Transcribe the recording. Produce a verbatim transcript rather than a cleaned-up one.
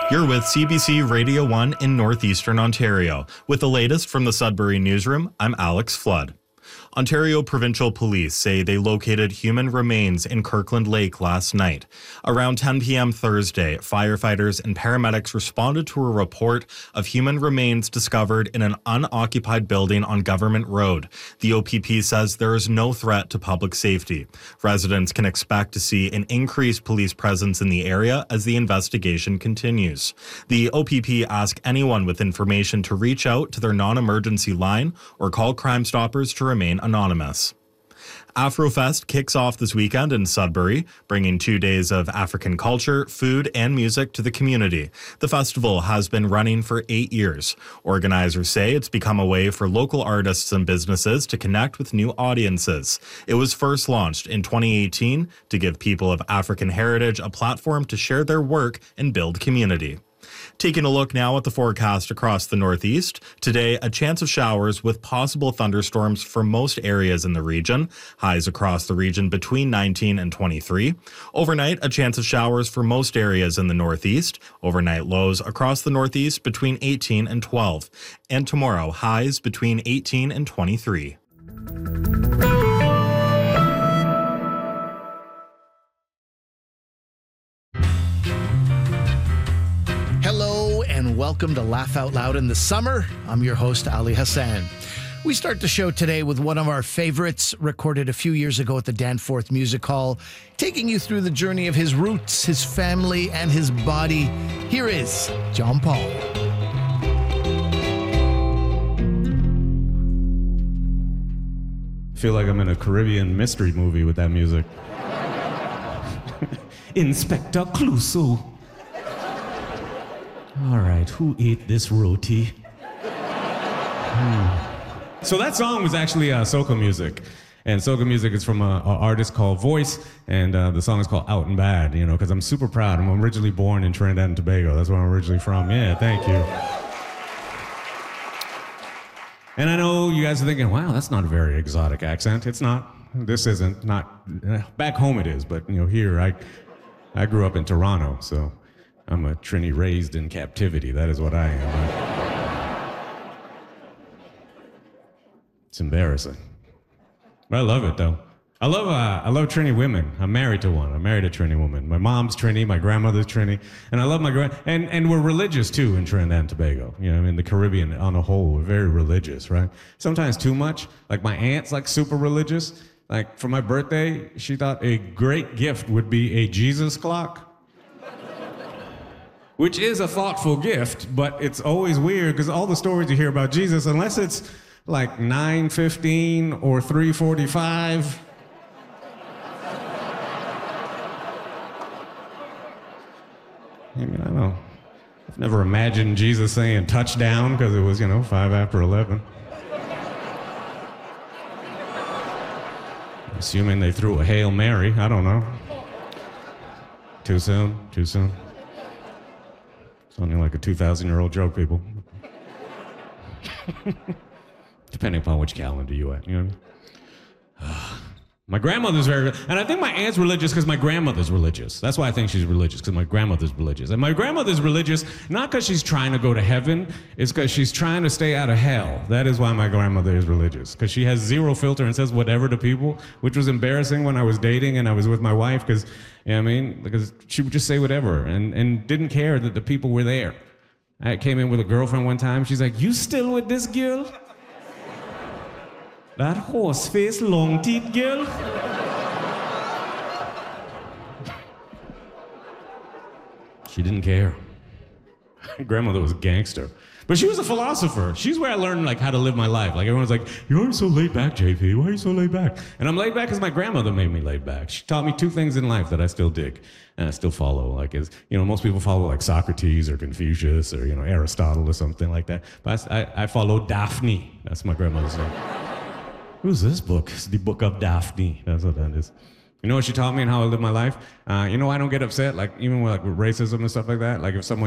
You're with C B C Radio one in Northeastern Ontario. With the latest from the Sudbury Newsroom, I'm Alex Flood. Ontario Provincial Police say they located human remains in Kirkland Lake last night. Around ten p.m. Thursday, firefighters and paramedics responded to a report of human remains discovered in an unoccupied building on Government Road. The O P P says there is no threat to public safety. Residents can expect to see an increased police presence in the area as the investigation continues. The O P P asked anyone with information to reach out to their non-emergency line or call Crime Stoppers to remain anonymous. Afrofest kicks off this weekend in Sudbury, bringing two days of African culture, food, and music to the community. The festival has been running for eight years. Organizers say it's become a way for local artists and businesses to connect with new audiences. It was first launched in twenty eighteen to give people of African heritage a platform to share their work and build community. Taking a look now at the forecast across the Northeast. Today, a chance of showers with possible thunderstorms for most areas in the region. Highs across the region between nineteen and twenty-three. Overnight, a chance of showers for most areas in the Northeast. Overnight lows across the Northeast between eighteen and twelve. And tomorrow, highs between eighteen and twenty-three. And welcome to Laugh Out Loud in the Summer. I'm your host, Ali Hassan. We start the show today with one of our favorites, recorded a few years ago at the Danforth Music Hall, taking you through the journey of his roots, his family, and his body. Here is John Paul. I feel like I'm in a Caribbean mystery movie with that music. Inspector Clouseau. All right, who ate this roti? Hmm. So that song was actually uh, soca music. And soca music is from an artist called Voice, and uh, the song is called Out and Bad, you know, because I'm super proud. I'm originally born in Trinidad and Tobago. That's where I'm originally from. Yeah, thank you. And I know you guys are thinking, wow, that's not a very exotic accent. It's not. This isn't. Not. Back home it is, but, you know, here, I, I grew up in Toronto, so I'm a Trini raised in captivity. That is what I am. It's embarrassing. But I love it, though. I love uh, I love Trini women. I'm married to one. I'm married to a Trini woman. My mom's Trini, my grandmother's Trini, and I love my grand. And and we're religious too in Trinidad and Tobago. You know, in the Caribbean on a whole, we're very religious, right? Sometimes too much. Like my aunt's like super religious. Like for my birthday, she thought a great gift would be a Jesus clock. Which is a thoughtful gift, but it's always weird because all the stories you hear about Jesus, unless it's like nine fifteen or three forty-five. I mean, I don't know. I've never imagined Jesus saying touchdown because it was, you know, five after eleven. Assuming they threw a Hail Mary, I don't know. Too soon, too soon. Sounding like a two thousand year old joke, people. Depending upon which calendar you at, you know what I mean? My grandmother's very, and I think my aunt's religious because my grandmother's religious. That's why I think she's religious, because my grandmother's religious. And my grandmother's religious, not because she's trying to go to heaven, it's because she's trying to stay out of hell. That is why my grandmother is religious, because she has zero filter and says whatever to people, which was embarrassing when I was dating and I was with my wife, because, you know what I mean? Because she would just say whatever and, and didn't care that the people were there. I came in with a girlfriend one time, she's like, "You still with this girl? That horse-faced, long-teeth girl?" She didn't care. Grandmother was a gangster. But she was a philosopher. She's where I learned like how to live my life. Like everyone's like, "You're so laid back, J P. Why are you so laid back?" And I'm laid back because my grandmother made me laid back. She taught me two things in life that I still dig and I still follow. Like, is you know, most people follow like Socrates or Confucius or you know Aristotle or something like that. But I, I, I follow Daphne. That's my grandmother's name. Who's this book? It's the Book of Daphne. That's what that is. You know what she taught me and how I live my life? Uh, you know, I don't get upset, like even with, like, with racism and stuff like that. Like if someone